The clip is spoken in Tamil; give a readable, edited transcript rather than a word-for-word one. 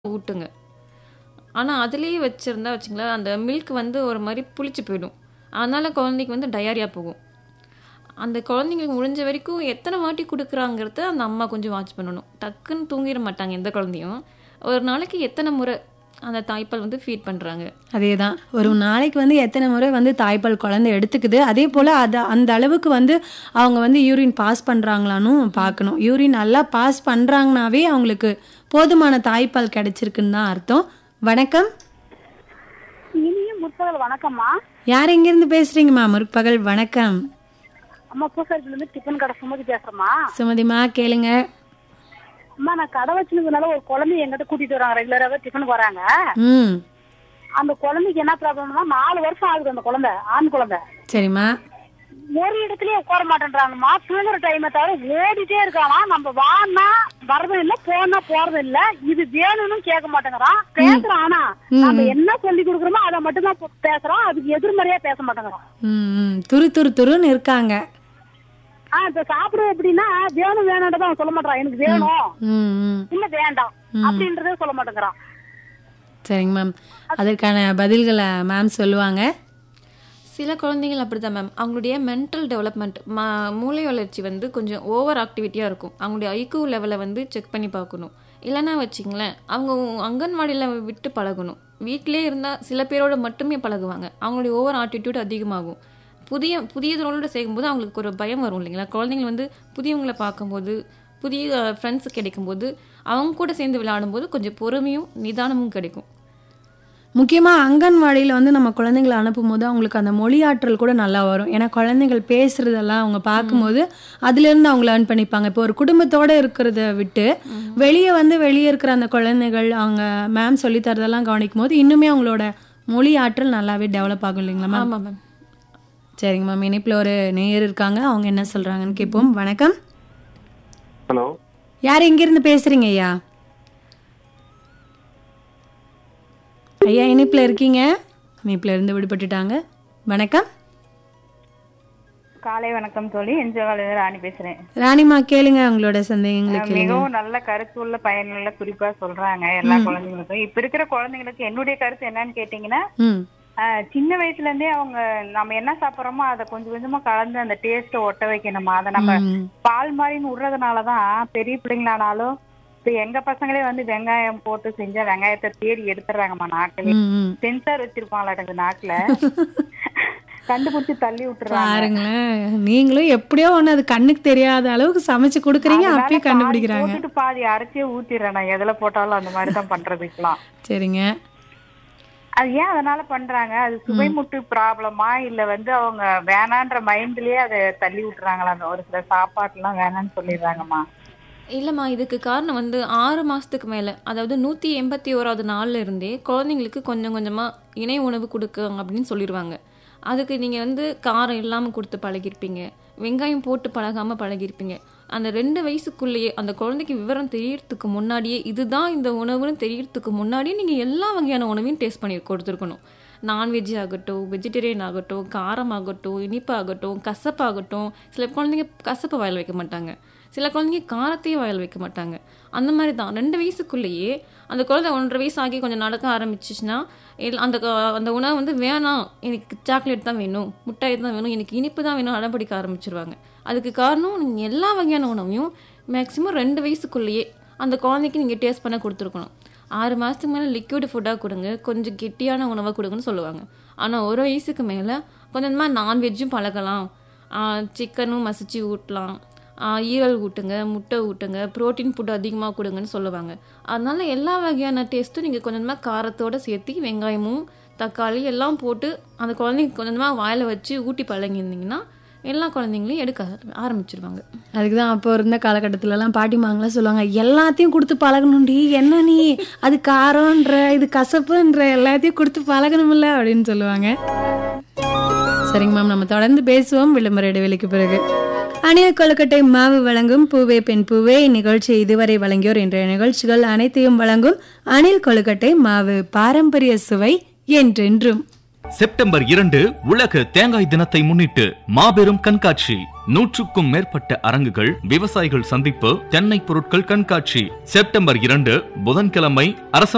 ஊட்டுங்க. ஆனா, அதிலேயே வச்சிருந்தா வச்சுங்களேன், அந்த மில்க் வந்து ஒரு மாரி புளிச்சு போயிடும். அதனால குழந்தைக்கு வந்து டயரியா போகும். அந்த குழந்தைங்களுக்கு முடிஞ்ச வரைக்கும் எத்தன வாட்டி குடுக்குறாங்கிறத அந்த அம்மா கொஞ்சம் வாட்ச் பண்ணணும். டக்குன்னு தூங்கிற மாட்டாங்க எந்த குழந்தையும். ஒரு நாளைக்கு எத்தன முறை அந்த தாய்ப்பால் வந்து ஃபீட் பண்றாங்க. அதேதான். ஒரு நாளைக்கு வந்து எத்தனை முறை வந்து தாய்ப்பால் குழந்தை எடுத்துக்குது. அதே போல அந்த அளவுக்கு வந்து அவங்க வந்து யூரின் பாஸ் பண்றாங்களான்னும் பார்க்கணும். யூரின் நல்லா பாஸ் பண்றாங்கனாவே அவங்களுக்கு போதுமான தாய்ப்பால் கிடைச்சிருக்குன்னு தான் அர்த்தம். வணக்கம். இனிய முற்பகல் வணக்கம்மா. யார் எங்கிருந்து பேசுறீங்கம்மா? முற்பகல் வணக்கம். அம்மா பூசாரில இருந்து டிஃபன் கடை சுமதி பேசுறேம்மா. சுமதிமா கேளுங்க. அம்மா நான் கடை வச்சிருந்ததுனால ஒரு குழந்தைய எங்கிட்ட கூட்டிட்டு வராங்க, ரெகுலராகவே டிஃபனுக்கு வராங்க. ம் அந்த குழந்தைக்கு என்ன ப்ராப்ளம்னா 4 வருஷம் ஆகுது. அந்த குழந்தை ஆண் குழந்தை. சரிம்மா. ஒரு இடத்துலயே உட்கார மாட்டேன்றாங்கம்மா. தூங்குற டைமை தவிர ஓடிட்டே இருக்கானா. நம்ம வானா வரதும் இல்ல, போனா போறதும் இல்ல. இது வேணும்னு கேட்க மாட்டேங்கிறான். பேசுறான், ஆனா நம்ம என்ன சொல்லி கொடுக்குறோமோ அதை மட்டும் தான் பேசுறான். அதுக்கு எதிர்மறையா பேச மாட்டேங்கிறான். துரு துரு துருன்னு இருக்காங்க. இப்ப சாப்பிடு அப்படின்னா வேணும் வேணான்றத அவன் சொல்ல மாட்டான். எனக்கு வேணும் இல்ல வேண்டாம் அப்படின்றதே சொல்ல மாட்டேங்கிறான். சரிங்க மேம். அதற்கான பதில்களை மேம் சொல்லுவாங்க. சில குழந்தைகள் அப்படிதான் மேம். அவங்களுடைய மென்டல் டெவலப்மெண்ட், மூளை வளர்ச்சி வந்து கொஞ்சம் ஓவர் ஆக்டிவிட்டியாக இருக்கும். அவங்களுடைய ஐக்யூ லெவலை வந்து செக் பண்ணி பார்க்கணும். இல்லைன்னா வச்சிங்களேன், அவங்க அங்கன்வாடியில் விட்டு பழகணும். வீட்டிலே இருந்தால் சில பேரோட மட்டுமே பழகுவாங்க. அவங்களுடைய ஓவர் ஆட்டிடியூட் அதிகமாகும். புதியதோடு சேர்க்கும்போது அவங்களுக்கு ஒரு பயம் வரும் இல்லைங்களா. குழந்தைங்க வந்து புதியவங்களை பார்க்கும்போது, புதிய ஃப்ரெண்ட்ஸ் கிடைக்கும்போது அவங்க கூட சேர்ந்து விளையாடும்போது கொஞ்சம் பொறுமையும் நிதானமும் கிடைக்கும். முக்கியமாக அங்கன்வாடியில் வந்து நம்ம குழந்தைங்களை அனுப்பும்போது அவங்களுக்கு அந்த மொழியாற்றல் கூட நல்லா வரும். ஏன்னா குழந்தைகள் பேசுறதெல்லாம் அவங்க பார்க்கும்போது அதுலேருந்து அவங்க லேர்ன் பண்ணிப்பாங்க. இப்போ ஒரு குடும்பத்தோடு இருக்கிறத விட்டு வெளியே இருக்கிற அந்த குழந்தைகள் அவங்க மேம் சொல்லி தரதெல்லாம் கவனிக்கும் போது இன்னுமே அவங்களோட மொழி ஆற்றல் நல்லாவே டெவலப் ஆகும் இல்லைங்களா மேம்? ஆமாம் மேம். சரிங்க மேம். இணைப்பில் ஒரு நேயர் இருக்காங்க, அவங்க என்ன சொல்கிறாங்கன்னு கேட்போம். வணக்கம். ஹலோ, யார் எங்கேருந்து பேசுகிறீங்க ஐயா? ஐயா இணைப்பில் இருக்கீங்க, இணைப்பில் இருந்து விடுபட்டுட்டாங்க. வணக்கம். காலை வணக்கம் தோழி. எஞ்சகால ராணி பேசுறேன். ராணிமா கேளுங்க உங்களோட சந்தேகங்களை கேளுங்க. மிகவும் நல்ல கருத்துள்ள பயனுள்ள குறிப்பா சொல்றாங்க எல்லா குழந்தைங்களுக்கும். இப்ப இருக்கிற குழந்தைங்களுக்கு என்னுடைய கருத்து என்னன்னு கேட்டீங்கன்னா, சின்ன வயசுல இருந்தே அவங்க நம்ம என்ன சாப்பிட்றோமோ அதை கொஞ்சம் கொஞ்சமா கலந்து அந்த டேஸ்ட ஒட்ட வைக்கணுமா. அதை நம்ம பால் மாதிரின்னு விடுறதுனாலதான் பெரிய பிள்ளைங்களானாலும் இப்ப எங்க பசங்களே வந்து வெங்காயம் போட்டு செஞ்சா வெங்காயத்தை தேடி எடுத்துறாங்கம்மா. நாக்கிலே சென்சார் வச்சிருப்பாங்களாட்ட நாக்குல கண்டுபிடிச்சு தள்ளி விட்டுறாங்க. பாருங்களேன், நீங்களும் எப்படியோ ஒண்ணு அது கண்ணுக்கு தெரியாத அளவுக்கு சமைச்சு கொடுக்குறீங்க, அப்பயே கண்டுபிடிக்கிறாங்க. போட்டுட்டு பாதி அரைச்சே ஊத்திடுறேன் நான் எதுல போட்டாலும். அந்த மாதிரிதான் பண்றதுக்கலாம். சரிங்க. அது ஏன் அதனால பண்றாங்க? அது சுவைமுட்டு ப்ராப்ளமா இல்ல வந்து அவங்க வேணான்ற மைண்ட்லயே அதை தள்ளி விட்டுறாங்களா? ஒரு சில சாப்பாட்டுலாம் வேணான்னு சொல்லிடுறாங்கம்மா. இல்லைம்மா, இதுக்கு காரணம் வந்து 6 மாதத்துக்கு மேலே, அதாவது 181வது நாளில் இருந்தே குழந்தைங்களுக்கு கொஞ்சம் கொஞ்சமாக இணை உணவு கொடுக்குங்க அப்படின்னு சொல்லிடுவாங்க. அதுக்கு நீங்கள் வந்து காரம் இல்லாமல் கொடுத்து பழகிருப்பீங்க, வெங்காயம் போட்டு பழகாமல் பழகிருப்பீங்க. அந்த 2 வயசுக்குள்ளேயே அந்த குழந்தைக்கு விவரம் தெரியறதுக்கு முன்னாடியே இதுதான் இந்த உணவுன்னு தெரியறதுக்கு முன்னாடியே நீங்கள் எல்லா வகையான உணவையும் டேஸ்ட் பண்ணி கொடுத்துருக்கணும். நான்வெஜ் ஆகட்டும், வெஜிடேரியன் ஆகட்டும், காரமாகட்டும், இனிப்பாகட்டும், கசப்பாகட்டும். சில குழந்தைங்க கசப்பை வாயில் வைக்க மாட்டாங்க, சில குழந்தைங்க காரத்தையும் வாயில் வைக்க மாட்டாங்க. அந்த மாதிரி தான் 2 வயசுக்குள்ளேயே அந்த குழந்தை 1.5 வயசு ஆகி கொஞ்சம் நடக்க ஆரம்பிச்சிச்சுன்னா அந்த உணவு வந்து வேணாம், எனக்கு சாக்லேட் தான் வேணும், முட்டாய் தான் வேணும், எனக்கு இனிப்பு தான் வேணும் அடம்பிடிக்க ஆரம்பிச்சிருவாங்க. அதுக்கு காரணம் நீங்கள் எல்லா வகையான உணவையும் மேக்ஸிமம் 2 வயசுக்குள்ளேயே அந்த குழந்தைக்கு நீங்கள் டேஸ்ட் பண்ண கொடுத்துருக்கணும். 6 மாதத்துக்கு மேலே லிக்விட் ஃபுட்டாக கொடுங்க, கொஞ்சம் கெட்டியான உணவாக கொடுங்கன்னு சொல்லுவாங்க. ஆனால் 1 வயசுக்கு மேலே கொஞ்சமாக நான்வெஜ்ஜும் பழகலாம், சிக்கனும் மசிச்சு ஊட்டலாம், ஈரல் ஊட்டுங்க, முட்டை ஊட்டுங்க, ப்ரோட்டீன் ஃபுட் அதிகமாக கொடுங்கன்னு சொல்லுவாங்க. அதனால எல்லா வகையான டேஸ்ட்டும் நீங்கள் கொஞ்சமாக காரத்தோடு சேர்த்து வெங்காயமும் தக்காளி எல்லாம் போட்டு அந்த குழந்தைங்க கொஞ்சமாக வாயில் வச்சு ஊட்டி பழகிருந்தீங்கன்னா எல்லா குழந்தைங்களையும் எடுக்க ஆரம்பிச்சிருவாங்க. அதுக்கு தான் அப்போ இருந்த காலகட்டத்திலலாம் பாட்டிமாங்களாம் சொல்லுவாங்க, எல்லாத்தையும் கொடுத்து பழகணும்டி, என்ன நீ அது காரம்ன்ற இது கசப்புன்ற எல்லாத்தையும் கொடுத்து பழகணும்ல அப்படின்னு சொல்லுவாங்க. சரிங்க மேம், நம்ம தொடர்ந்து பேசுவோம் விளம்பர இடைவெளிக்கு பிறகு. அணில் கொழுக்கட்டை மாவு வழங்கும் பூவே பெண் பூவே நிகழ்ச்சி இதுவரை வழங்கியோர் இன்றைய நிகழ்ச்சிகள் அனைத்தையும் வழங்கும் அணில் கொழுக்கட்டை மாவு, பாரம்பரிய சுவை என்றென்றும். செப்டம்பர் 2 உலக தேங்காய் தினத்தை முன்னிட்டு மாபெரும் கண்காட்சி. 100க்கும் மேற்பட்ட அரங்குகள், விவசாயிகள் சந்திப்பு, தென்னை பொருட்கள் கண்காட்சி. செப்டம்பர் 2 புதன்கிழமை அரச